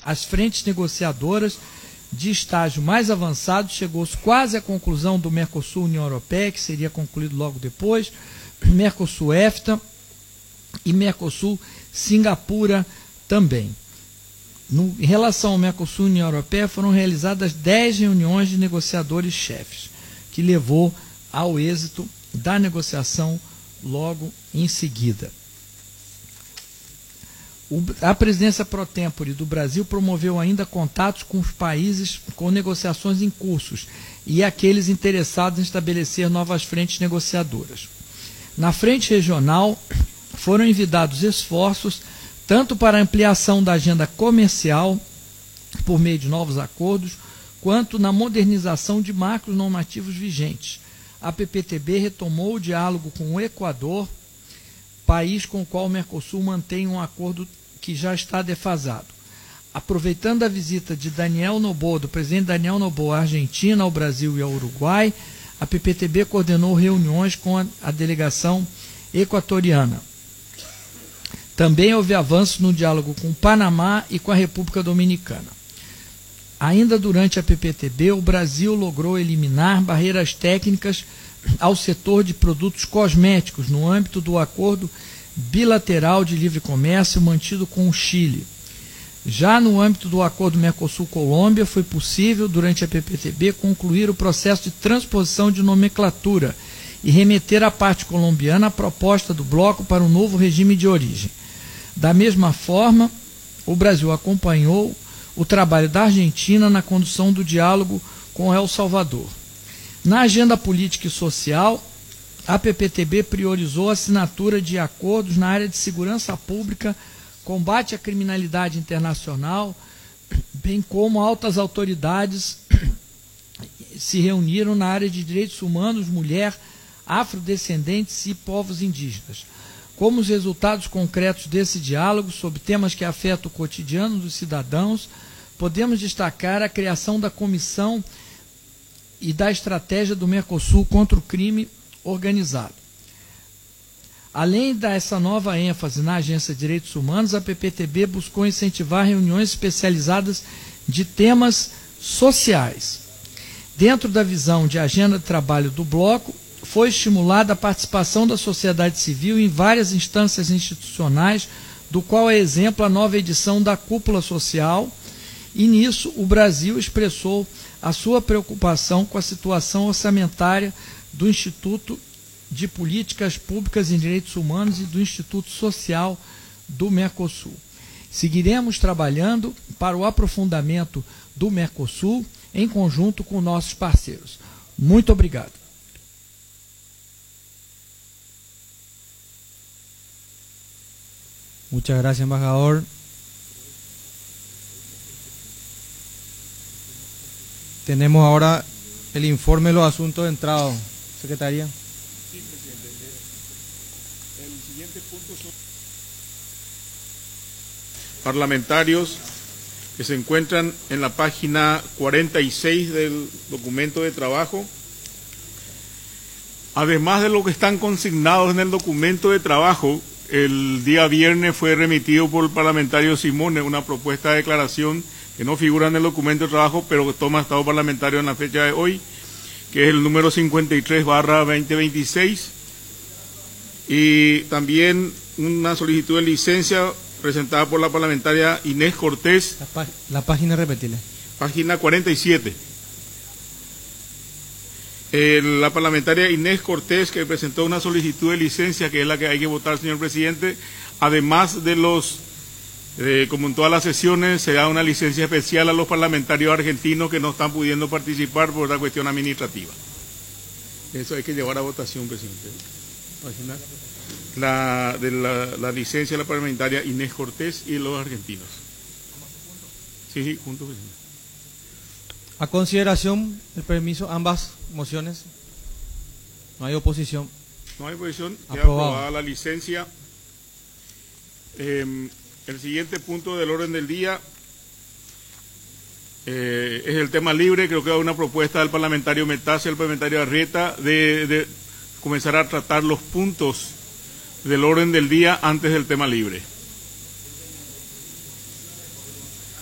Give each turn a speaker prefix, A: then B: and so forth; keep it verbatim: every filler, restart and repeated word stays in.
A: as frentes negociadoras de estágio mais avançado, chegou-se quase à conclusão do Mercosul-União Europeia, que seria concluído logo depois, Mercosul-EFTA e Mercosul-Singapura também. No, em relação ao Mercosul e União Europeia, foram realizadas dez reuniões de negociadores-chefes, que levou ao êxito da negociação logo em seguida. O, a presidência pro tempore do Brasil promoveu ainda contatos com os países com negociações em cursos e aqueles interessados em estabelecer novas frentes negociadoras. Na frente regional, foram envidados esforços tanto para a ampliação da agenda comercial, por meio de novos acordos, quanto na modernização de marcos normativos vigentes. A P P T B retomou o diálogo com o Equador, país com o qual o Mercosul mantém um acordo que já está defasado. Aproveitando a visita de Daniel Noboa, do presidente Daniel Noboa à Argentina, ao Brasil e ao Uruguai, a P P T B coordenou reuniões com a, a delegação equatoriana. Também houve avanço no diálogo com o Panamá e com a República Dominicana. Ainda durante a P P T B, o Brasil logrou eliminar barreiras técnicas ao setor de produtos cosméticos no âmbito do acordo bilateral de livre comércio mantido com o Chile. Já no âmbito do acordo Mercosul-Colômbia, foi possível, durante a P P T B, concluir o processo de transposição de nomenclatura e remeter à parte colombiana a proposta do bloco para um novo regime de origem. Da mesma forma, o Brasil acompanhou o trabalho da Argentina na condução do diálogo com El Salvador. Na agenda política e social, a P P T B priorizou a assinatura de acordos na área de segurança pública, combate à criminalidade internacional, bem como altas autoridades se reuniram na área de direitos humanos, mulher, afrodescendentes e povos indígenas. Como os resultados concretos desse diálogo sobre temas que afetam o cotidiano dos cidadãos, podemos destacar a criação da Comissão e da Estratégia do Mercosul contra o Crime Organizado. Além dessa nova ênfase na Agência de Direitos Humanos, a P P T B buscou incentivar reuniões especializadas de temas sociais. Dentro da visão de agenda de trabalho do bloco, foi estimulada a participação da sociedade civil em várias instâncias institucionais, do qual é exemplo a nova edição da Cúpula Social, e nisso o Brasil expressou a sua preocupação com a situação orçamentária do Instituto de Políticas Públicas em Direitos Humanos e do Instituto Social do Mercosul. Seguiremos trabalhando para o aprofundamento do Mercosul em conjunto com nossos parceiros. Muito obrigado.
B: Muchas gracias, embajador. Tenemos ahora el informe de los asuntos entrados. Secretaría.
C: Sí, presidente. El siguiente punto son parlamentarios que se encuentran en la página cuarenta y seis del documento de trabajo. Además de lo que están consignados en el documento de trabajo, el día viernes fue remitido por el parlamentario Simone una propuesta de declaración que no figura en el documento de trabajo, pero que toma estado parlamentario en la fecha de hoy, que es el número cincuenta y tres barra veinte veintiséis, y también una solicitud de licencia presentada por la parlamentaria Inés Cortés.
B: La, la página, repetile.
C: Página cuarenta y siete. Eh, la parlamentaria Inés Cortés, que presentó una solicitud de licencia, que es la que hay que votar, señor presidente, además de los, eh, como en todas las sesiones, se da una licencia especial a los parlamentarios argentinos que no están pudiendo participar por la cuestión administrativa. Eso hay que llevar a votación, presidente. Página, la, de la, la licencia de la parlamentaria Inés Cortés y los argentinos. Sí, sí, juntos, presidente.
B: A consideración el permiso, ambas mociones. No hay oposición.
C: No hay oposición. Queda
B: Aprobado.
C: aprobada la licencia. Eh, el siguiente punto del orden del día eh, es el tema libre. Creo que hay una propuesta del parlamentario Metaxi, del parlamentario Arrieta, de, de comenzar a tratar los puntos del orden del día antes del tema libre.